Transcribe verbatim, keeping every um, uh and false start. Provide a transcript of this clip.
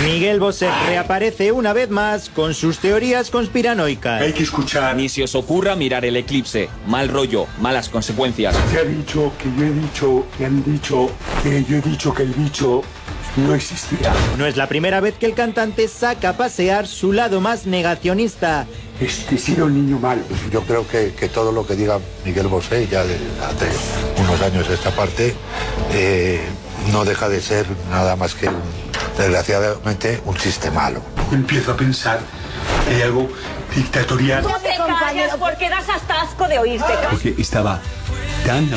Miguel Bosé reaparece una vez más con sus teorías conspiranoicas. Hay que escuchar. Ni se os ocurra mirar el eclipse. Mal rollo, malas consecuencias. Se ha dicho que yo he dicho, que han dicho, que yo he dicho que el bicho no existía. No es la primera vez que el cantante saca a pasear su lado más negacionista. Este ha sido un niño malo. Yo creo que, que todo lo que diga Miguel Bosé, ya de, hace unos años esta parte, eh, no deja de ser nada más que, un, desgraciadamente, un chiste malo. Empiezo a pensar que hay algo dictatorial. No te calles porque das hasta asco de oírte. Porque estaba tan